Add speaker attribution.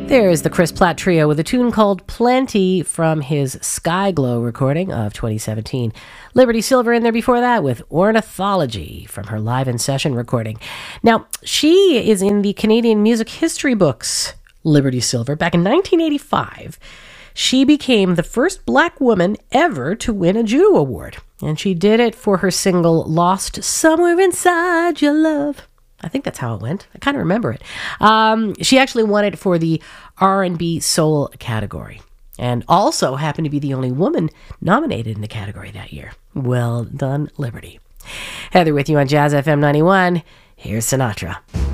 Speaker 1: There's the Chris Platt Trio with a tune called Plenty from his Sky Glow recording of 2017. Liberty Silver in there before that with Ornithology from her live in session recording. Now, she is in the Canadian music history books, Liberty Silver. Back in 1985, she became the first black woman ever to win a Juno Award. And she did it for her single Lost Somewhere Inside Your Love. I think that's how it went. I kind of remember it. She actually won it for the R&B soul category, and also happened to be the only woman nominated in the category that year. Well done, Liberty. Heather with you on Jazz FM 91. Here's Sinatra.